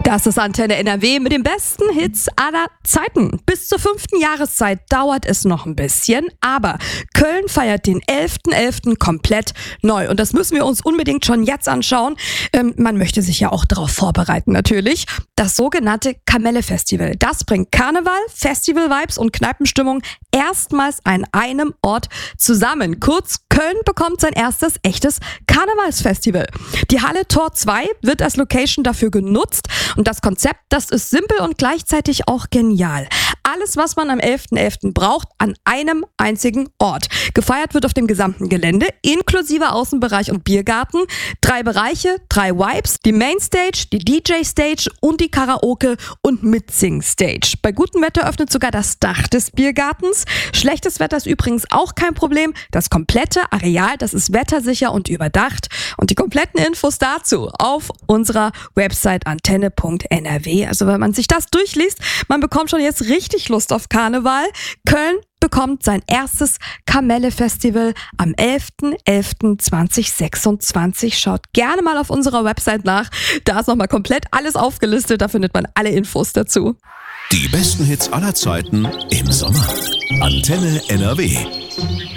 Das ist Antenne NRW mit den besten Hits aller Zeiten. Bis zur 5. Jahreszeit dauert es noch ein bisschen, aber Köln feiert den 11.11. komplett neu. Und das müssen wir uns unbedingt schon jetzt anschauen. Man möchte sich ja auch darauf vorbereiten natürlich. Das sogenannte Kamelle-Festival. Das bringt Karneval, Festival-Vibes und Kneipenstimmung erstmals an einem Ort zusammen. Kurz, Köln bekommt sein erstes echtes Karnevalsfestival. Die Halle Tor 2 wird als Location dafür genutzt. Und das Konzept, das ist simpel und gleichzeitig auch genial. Alles, was man am 11.11. braucht, an einem einzigen Ort. Gefeiert wird auf dem gesamten Gelände, inklusive Außenbereich und Biergarten. 3 Bereiche, 3 Vibes, die Mainstage, die DJ-Stage und die Karaoke- und Mitsing-Stage. Bei gutem Wetter öffnet sogar das Dach des Biergartens. Schlechtes Wetter ist übrigens auch kein Problem. Das komplette Areal, das ist wettersicher und überdacht. Und die kompletten Infos dazu auf unserer Website antenne.nrw. Also wenn man sich das durchliest, man bekommt schon jetzt richtig Lust auf Karneval. Köln bekommt sein erstes Kamelle-Festival am 11.11.2026. Schaut gerne mal auf unserer Website nach. Da ist nochmal komplett alles aufgelistet. Da findet man alle Infos dazu. Die besten Hits aller Zeiten im Sommer. Antenne NRW.